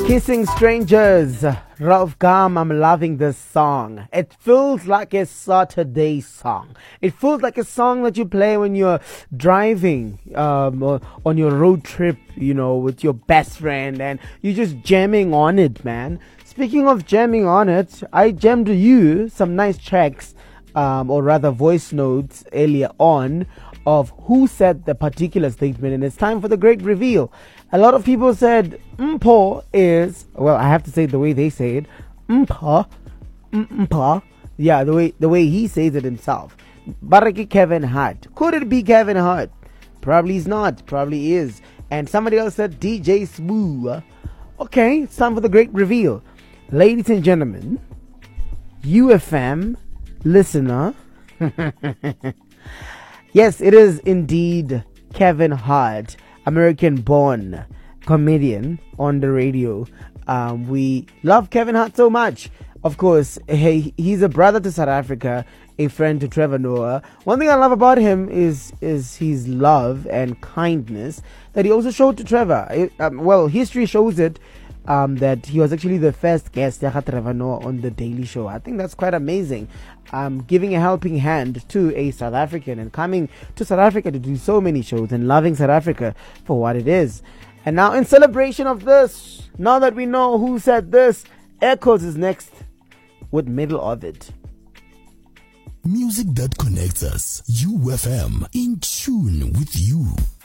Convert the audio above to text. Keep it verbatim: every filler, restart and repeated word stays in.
Kissing Strangers, Ralph Gam, I'm loving this song. It feels like a Saturday song. It feels like a song that you play when you're driving um, or on your road trip, you know, with your best friend and you're just jamming on it, man. Speaking of jamming on it, I jammed you some nice tracks, um, or rather voice notes earlier on of who said the particular statement, and it's time for the great reveal. A lot of people said Mpo is, well, I have to say it the way they say it, Mpa, Mpa, yeah, the way the way he says it himself. Baraki Kevin Hart. Could it be Kevin Hart? Probably is not, probably is. And somebody else said D J Smooth. Okay, it's time for the great reveal. Ladies and gentlemen, U F M listener, yes, it is indeed Kevin Hart, American-born comedian on the radio. Um, we love Kevin Hart so much. Of course, hey, he's a brother to South Africa, a friend to Trevor Noah. One thing I love about him is is his love and kindness that he also showed to Trevor. It, um, well, history shows it. Um, that he was actually the first guest, Trevor Noah, on The Daily Show. I think that's quite amazing. Um, giving a helping hand to a South African and coming to South Africa to do so many shows and loving South Africa for what it is. And now, in celebration of this, now that we know who said this, Echoes is next with Middle of It. Music that connects us. U F M, in tune with you.